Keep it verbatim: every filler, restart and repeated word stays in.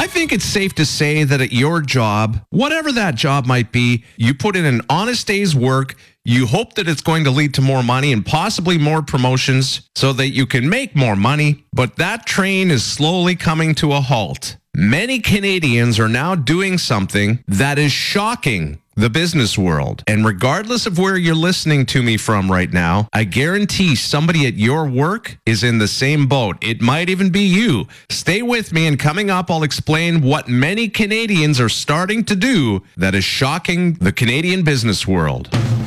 I think it's safe to say that at your job, whatever that job might be, you put in an honest day's work. You hope that it's going to lead to more money and possibly more promotions so that you can make more money. But that train is slowly coming to a halt. Many Canadians are now doing something that is shocking the business world. And regardless of where you're listening to me from right now, I guarantee somebody at your work is in the same boat. It might even be you. Stay with me, and coming up, I'll explain what many Canadians are starting to do that is shocking the Canadian business world.